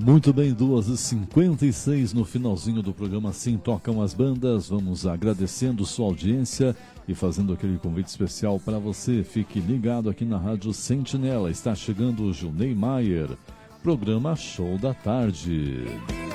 Muito bem, 2h56 no finalzinho do programa Sim Tocam as Bandas. Vamos agradecendo sua audiência e fazendo aquele convite especial para você. Fique ligado aqui na Rádio Sentinela. Está chegando o Junei Maier, programa Show da Tarde.